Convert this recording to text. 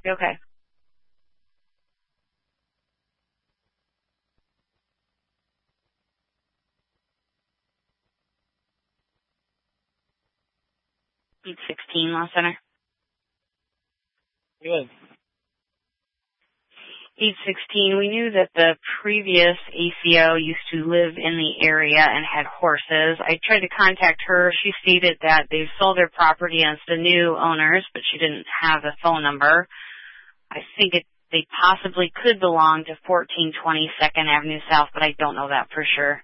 Okay. 816 Law Center. Good. 816, we knew that the previous ACO used to live in the area and had horses. I tried to contact her. She stated that they sold their property as the new owners, but she didn't have a phone number. I think they possibly could belong to 1420 2nd Avenue South, but I don't know that for sure.